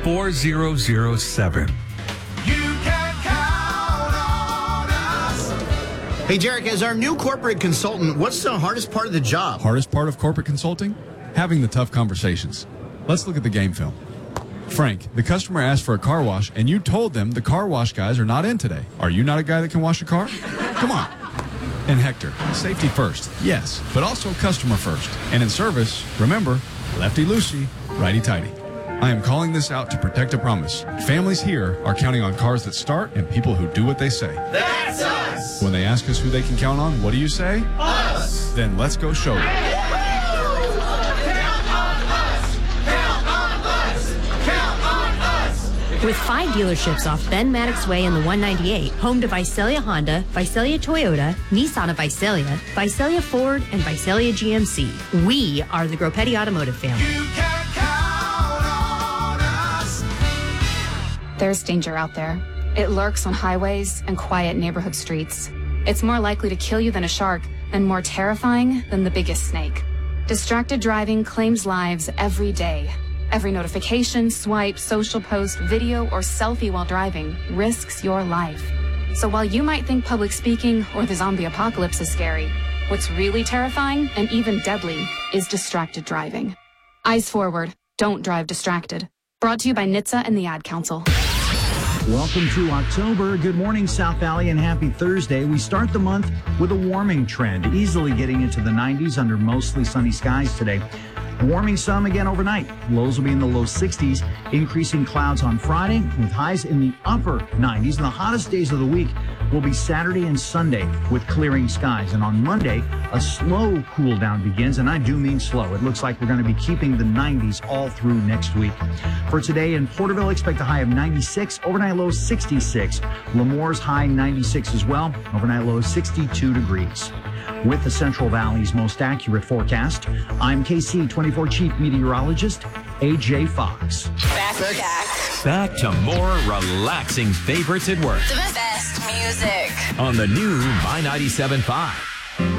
4007. Hey, Derek, as our new corporate consultant, what's the hardest part of the job? Hardest part of corporate consulting? Having the tough conversations. Let's look at the game film. Frank, the customer asked for a car wash, and you told them the car wash guys are not in today. Are you not a guy that can wash a car? Come on. And Hector, safety first, yes, but also customer first. And in service, remember, lefty-loosey, righty-tighty. I am calling this out to protect a promise. Families here are counting on cars that start and people who do what they say. That's us! When they ask us who they can count on, what do you say? Us! Then let's go show them. Count on us! Count on us! Count on us! With 5 dealerships off Ben Maddox Way in the 198, home to Visalia Honda, Visalia Toyota, Nissan of Visalia, Visalia Ford, and Visalia GMC, we are the Groppetti Automotive family. You can count on us! There's danger out there. It lurks on highways and quiet neighborhood streets. It's more likely to kill you than a shark, and more terrifying than the biggest snake. Distracted driving claims lives every day. Every notification, swipe, social post, video, or selfie while driving risks your life. So while you might think public speaking or the zombie apocalypse is scary, what's really terrifying and even deadly is distracted driving. Eyes forward. Don't drive distracted. Brought to you by NHTSA and the Ad Council. Welcome to October. Good morning, South Valley, and happy Thursday. We start the month with a warming trend, easily getting into the 90s under mostly sunny skies today. Warming some again overnight. Lows will be in the low 60s, increasing clouds on Friday with highs in the upper 90s. And the hottest days of the week will be Saturday and Sunday with clearing skies. And on Monday, a slow cool down begins, and I do mean slow. It looks like we're going to be keeping the 90s all through next week. For today in Porterville, expect a high of 96, overnight low 66. Lemore's high 96 as well, overnight low 62 degrees. With the Central Valley's most accurate forecast, I'm KC24 Chief Meteorologist, AJ Fox. Back to more relaxing favorites at work. The best music. On the new My 97.5.